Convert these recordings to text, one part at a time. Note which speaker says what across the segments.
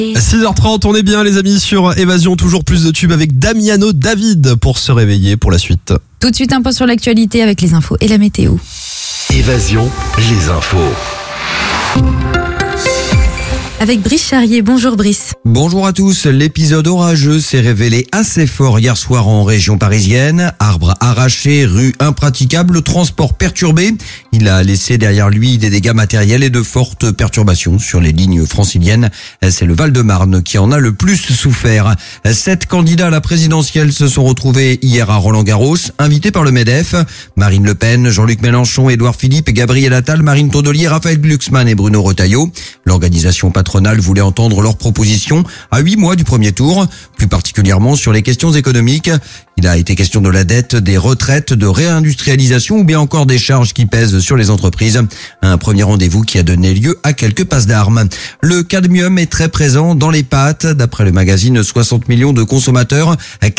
Speaker 1: 6h30, on est bien les amis sur Évasion, toujours plus de tubes avec Damiano David pour se réveiller pour la suite.
Speaker 2: Tout de suite un point sur l'actualité avec les infos et la météo.
Speaker 3: Évasion, les infos.
Speaker 2: Avec Brice Charrier, bonjour Brice.
Speaker 4: Bonjour à tous, l'épisode orageux s'est révélé assez fort hier soir en région parisienne. Arbres arrachés, rues impraticables, transport perturbé. Il a laissé derrière lui des dégâts matériels et de fortes perturbations sur les lignes franciliennes. C'est le Val-de-Marne qui en a le plus souffert. 7 candidats à la présidentielle se sont retrouvés hier à Roland-Garros, invités par le MEDEF. Marine Le Pen, Jean-Luc Mélenchon, Édouard Philippe, Gabriel Attal, Marine Tondelier, Raphaël Glucksmann et Bruno Retailleau. L'organisation patronale voulait entendre leurs propositions à 8 mois du premier tour, plus particulièrement sur les questions économiques. Il a été question de la dette, des retraites, de réindustrialisation ou bien encore des charges qui pèsent sur les entreprises. Un premier rendez-vous qui a donné lieu à quelques passes d'armes. Le cadmium est très présent dans les pâtes. D'après le magazine 60 millions de consommateurs,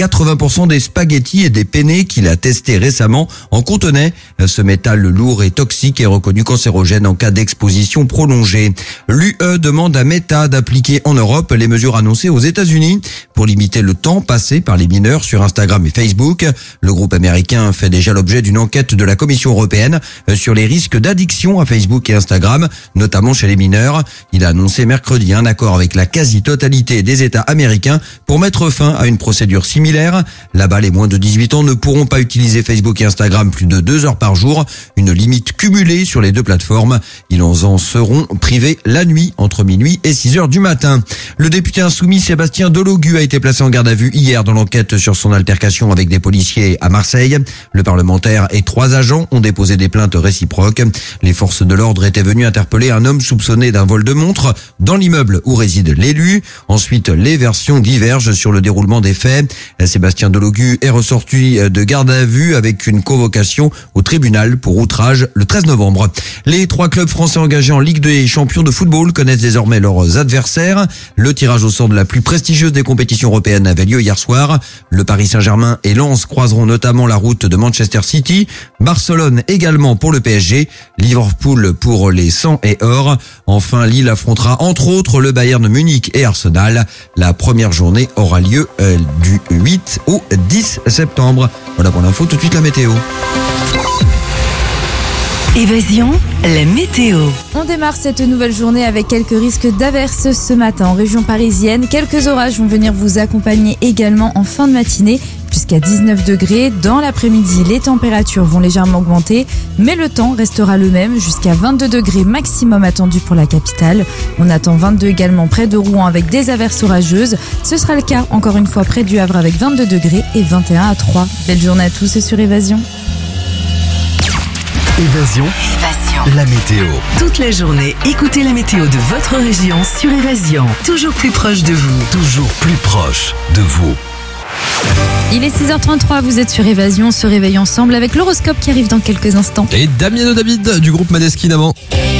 Speaker 4: 80% des spaghettis et des penne qu'il a testés récemment en contenaient. Ce métal lourd et toxique est reconnu cancérogène en cas d'exposition prolongée. L'UE demande à Meta d'appliquer en Europe les mesures annoncées aux États-Unis pour limiter le temps passé par les mineurs sur Instagram et Facebook. Le groupe américain fait déjà l'objet d'une enquête de la Commission européenne sur les risques d'addiction à Facebook et Instagram, notamment chez les mineurs. Il a annoncé mercredi un accord avec la quasi-totalité des États américains pour mettre fin à une procédure similaire. Là-bas, les moins de 18 ans ne pourront pas utiliser Facebook et Instagram plus de 2 heures par jour, une limite cumulée sur les deux plateformes. Ils en seront privés la nuit entre minuit et 6 heures du matin. Le député insoumis Sébastien Delogu a été placé en garde à vue hier dans l'enquête sur son altercation avec des policiers à Marseille. Le parlementaire et 3 agents ont déposé des plaintes réciproques. Les forces de l'ordre étaient venues interpeller un homme soupçonné d'un vol de montre dans l'immeuble où réside l'élu. Ensuite, les versions divergent sur le déroulement des faits. Sébastien Delogu est ressorti de garde à vue avec une convocation au tribunal pour outrage le 13 novembre. Les 3 clubs français engagés en Ligue des champions de football connaissent désormais leurs adversaires. Le tirage au sort de la plus prestigieuse des compétitions européennes avait lieu hier soir. Le Paris Saint-Germain et Lens croiseront notamment la route de Manchester City. Barcelone également pour le PSG. Liverpool pour les 100 et or. Enfin, Lille affrontera entre autres le Bayern Munich et Arsenal. La première journée aura lieu du 8 au 10 septembre. Voilà pour l'info, tout de suite la météo.
Speaker 3: Évasion, la météo.
Speaker 2: On démarre cette nouvelle journée avec quelques risques d'averses ce matin en région parisienne. Quelques orages vont venir vous accompagner également en fin de matinée jusqu'à 19 degrés. Dans l'après-midi, les températures vont légèrement augmenter, mais le temps restera le même jusqu'à 22 degrés maximum attendu pour la capitale. On attend 22 également près de Rouen avec des averses orageuses. Ce sera le cas encore une fois près du Havre avec 22 degrés et 21 à 3. Belle journée à tous sur Évasion.
Speaker 3: Évasion, la météo. Toute la journée, écoutez la météo de votre région sur Évasion. Toujours plus proche de vous. Toujours plus proche de vous.
Speaker 2: Il est 6h33, vous êtes sur Évasion, on se réveille ensemble avec l'horoscope qui arrive dans quelques instants.
Speaker 1: Et Damiano David du groupe Maneskin avant.